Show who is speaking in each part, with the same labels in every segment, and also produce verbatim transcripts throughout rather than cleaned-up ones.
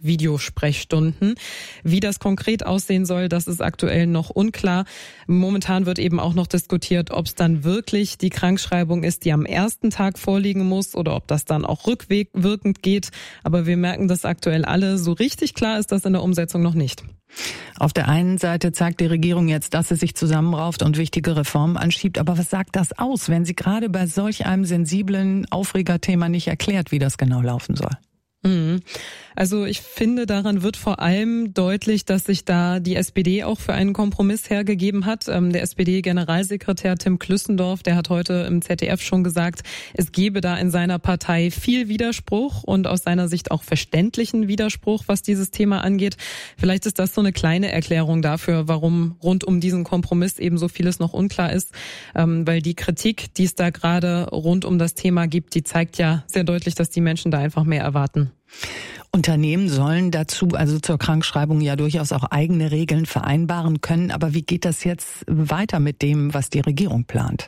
Speaker 1: Videosprechstunden. Wie das konkret aussehen soll, das ist aktuell noch unklar. Momentan wird eben auch noch diskutiert, ob es dann wirklich die Krankschreibung ist, die am ersten Tag vorliegen muss oder ob das dann auch rückwirkend geht. Aber wir merken das aktuell alle. So richtig klar ist das in der Umsetzung noch nicht.
Speaker 2: Auf der einen Seite zeigt die Regierung jetzt, dass sie sich zusammenrauft und wichtige Reformen anschiebt. Aber was sagt das aus, wenn sie gerade bei solch einem sensiblen Aufregerthema nicht erklärt, wie das genau laufen soll?
Speaker 1: Also ich finde, daran wird vor allem deutlich, dass sich da die S P D auch für einen Kompromiss hergegeben hat. Der S P D-Generalsekretär Tim Klüssendorf, der hat heute im Z D F schon gesagt, es gebe da in seiner Partei viel Widerspruch und aus seiner Sicht auch verständlichen Widerspruch, was dieses Thema angeht. Vielleicht ist das so eine kleine Erklärung dafür, warum rund um diesen Kompromiss eben so vieles noch unklar ist, weil die Kritik, die es da gerade rund um das Thema gibt, die zeigt ja sehr deutlich, dass die Menschen da einfach mehr erwarten.
Speaker 2: Unternehmen sollen dazu, also zur Krankschreibung, ja durchaus auch eigene Regeln vereinbaren können. Aber wie geht das jetzt weiter mit dem, was die Regierung plant?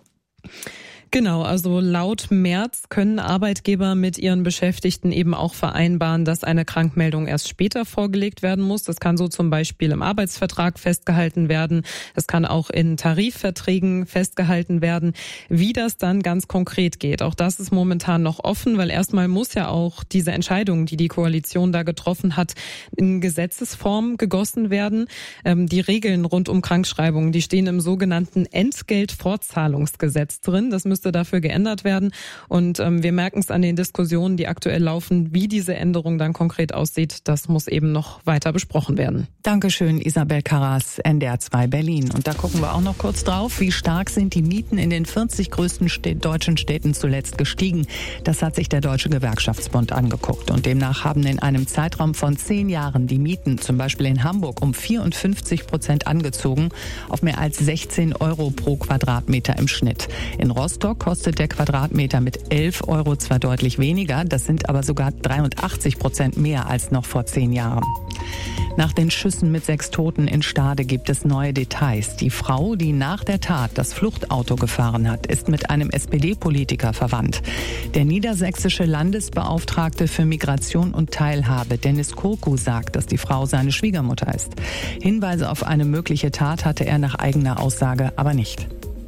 Speaker 1: Genau, also laut Merz können Arbeitgeber mit ihren Beschäftigten eben auch vereinbaren, dass eine Krankmeldung erst später vorgelegt werden muss. Das kann so zum Beispiel im Arbeitsvertrag festgehalten werden. Das kann auch in Tarifverträgen festgehalten werden. Wie das dann ganz konkret geht, auch das ist momentan noch offen, weil erstmal muss ja auch diese Entscheidung, die die Koalition da getroffen hat, in Gesetzesform gegossen werden. Ähm, die Regeln rund um Krankschreibungen, die stehen im sogenannten Entgeltfortzahlungsgesetz drin. Das müsste dafür geändert werden. Und ähm, wir merken es an den Diskussionen, die aktuell laufen, wie diese Änderung dann konkret aussieht. Das muss eben noch weiter besprochen werden.
Speaker 2: Dankeschön, Isabel Karras, N D R zwei Berlin. Und da gucken wir auch noch kurz drauf, wie stark sind die Mieten in den vierzig größten Städ- deutschen Städten zuletzt gestiegen. Das hat sich der Deutsche Gewerkschaftsbund angeguckt. Und demnach haben in einem Zeitraum von zehn Jahren die Mieten, zum Beispiel in Hamburg, um vierundfünfzig Prozent angezogen, auf mehr als sechzehn Euro pro Quadratmeter im Schnitt. In Rostock kostet der Quadratmeter mit elf Euro zwar deutlich weniger, das sind aber sogar dreiundachtzig Prozent mehr als noch vor zehn Jahren. Nach den Schüssen mit sechs Toten in Stade gibt es neue Details. Die Frau, die nach der Tat das Fluchtauto gefahren hat, ist mit einem S P D-Politiker verwandt. Der niedersächsische Landesbeauftragte für Migration und Teilhabe, Dennis Kurku, sagt, dass die Frau seine Schwiegermutter ist. Hinweise auf eine mögliche Tat hatte er nach eigener Aussage aber nicht.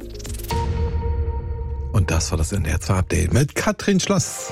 Speaker 3: Und das war das N D R zwei Update mit Katrin Schloss.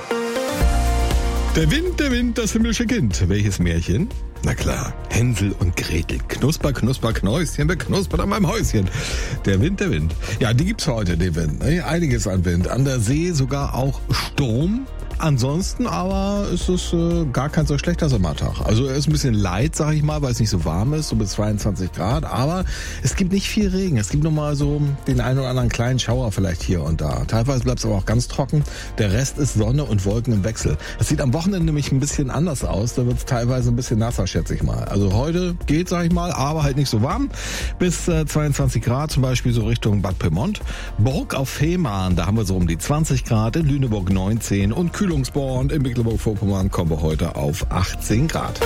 Speaker 3: Der Wind, der Wind, das himmlische Kind. Welches Märchen? Na klar, Hänsel und Gretel. Knusper, knusper, Knäuschen, beknuspert an meinem Häuschen. Der Wind, der Wind. Ja, die gibt's heute, den Wind. Einiges an Wind. An der See sogar auch Sturm. Ansonsten aber ist es äh, gar kein so schlechter Sommertag. Also er ist ein bisschen light, sag ich mal, weil es nicht so warm ist, so bis zweiundzwanzig Grad. Aber es gibt nicht viel Regen. Es gibt nur mal so den einen oder anderen kleinen Schauer vielleicht hier und da. Teilweise bleibt es aber auch ganz trocken. Der Rest ist Sonne und Wolken im Wechsel. Es sieht am Wochenende nämlich ein bisschen anders aus. Da wird es teilweise ein bisschen nasser, schätze ich mal. Also heute geht, sag ich mal, aber halt nicht so warm. Bis äh, zweiundzwanzig Grad, zum Beispiel so Richtung Bad Pyrmont. Burg auf Fehmarn, da haben wir so um die zwanzig Grad. In Lüneburg neunzehn und Kühlungsborn in Mecklenburg-Vorpommern kommen wir heute auf achtzehn Grad.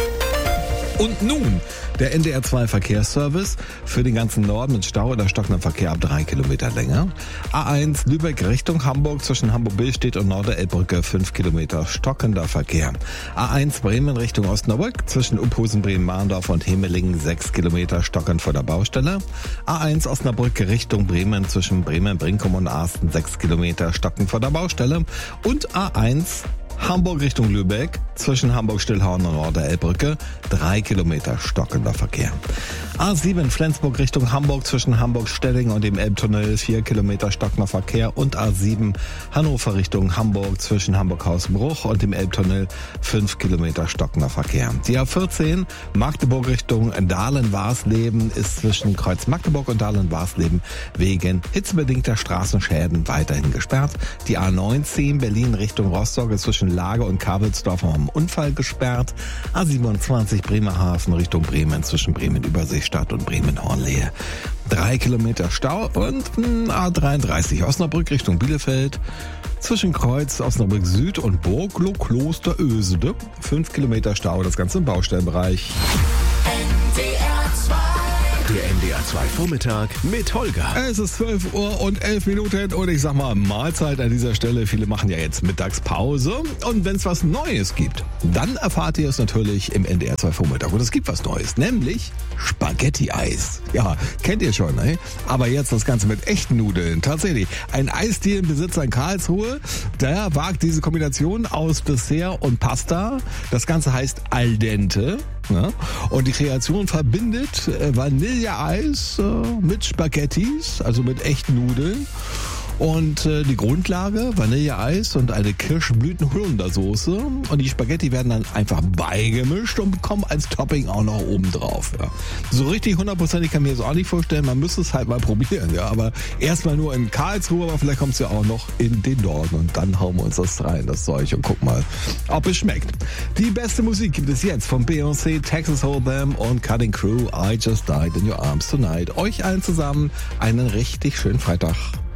Speaker 3: Und nun der N D R zwei Verkehrsservice für den ganzen Norden mit Stau oder stockendem Verkehr ab drei Kilometer länger. A eins Lübeck Richtung Hamburg zwischen Hamburg-Billstedt und Norderelbbrücke fünf Kilometer stockender Verkehr. A eins Bremen Richtung Osnabrück zwischen Uphusen, Bremen-Mahndorf und Hemelingen sechs Kilometer stockend vor der Baustelle. A eins Osnabrück Richtung Bremen zwischen Bremen-Brinkum und Arsten sechs Kilometer stockend vor der Baustelle. Und A eins Hamburg Richtung Lübeck zwischen Hamburg-Stillhorn und Norderelbbrücke drei Kilometer stockender Verkehr. A sieben Flensburg Richtung Hamburg zwischen Hamburg-Stelling und dem Elbtunnel vier Kilometer stockender Verkehr und A sieben Hannover Richtung Hamburg zwischen Hamburg-Hausbruch und dem Elbtunnel fünf Kilometer stockender Verkehr. Die A vierzehn Magdeburg Richtung Dahlen-Warsleben ist zwischen Kreuz Magdeburg und Dahlen-Warsleben wegen hitzebedingter Straßenschäden weiterhin gesperrt. Die A neunzehn Berlin Richtung Rostock ist zwischen Lage und Kabelsdorf am Unfall gesperrt. A siebenundzwanzig Bremerhaven Richtung Bremen zwischen Bremen-Überseestadt und Bremen-Hornlehe drei Kilometer Stau und A dreiunddreißig Osnabrück Richtung Bielefeld zwischen Kreuz Osnabrück Süd und Burglo Kloster Ösede fünf Kilometer Stau, das Ganze im Baustellenbereich.
Speaker 4: N D R zwei Der N D R zwei Vormittag mit Holger.
Speaker 3: Es ist zwölf Uhr und elf Minuten und ich sag mal Mahlzeit an dieser Stelle. Viele machen ja jetzt Mittagspause und wenn es was Neues gibt, dann erfahrt ihr es natürlich im N D R zwei Vormittag. Und es gibt was Neues, nämlich Spaghetti-Eis. Ja, kennt ihr schon, ne? Aber jetzt das Ganze mit echten Nudeln. Tatsächlich, ein Eisdielenbesitzer in Karlsruhe, der wagt diese Kombination aus Dessert und Pasta. Das Ganze heißt Al dente. Ja, und die Kreation verbindet äh, Vanilleeis äh, mit Spaghettis, also mit echten Nudeln. Und äh, die Grundlage, Vanilleeis und eine Kirschblüten-Holundersoße. Und die Spaghetti werden dann einfach beigemischt und bekommen als Topping auch noch oben drauf. Ja. So richtig hundertprozentig kann ich mir das auch nicht vorstellen. Man müsste es halt mal probieren. Ja. Aber erstmal nur in Karlsruhe, aber vielleicht kommt es ja auch noch in den Norden. Und dann hauen wir uns das rein, das Zeug, und guck mal, ob es schmeckt. Die beste Musik gibt es jetzt von Beyoncé, Texas Hold'em und Cutting Crew. I Just Died in Your Arms Tonight. Euch allen zusammen einen richtig schönen Freitag.